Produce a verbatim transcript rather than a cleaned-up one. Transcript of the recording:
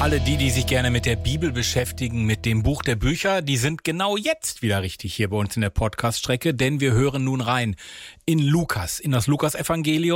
Alle die, die sich gerne mit der Bibel beschäftigen, mit dem Buch der Bücher, die sind genau jetzt wieder richtig hier bei uns in der Podcast-Strecke, denn wir hören nun rein in Lukas, in das Lukas-Evangelium.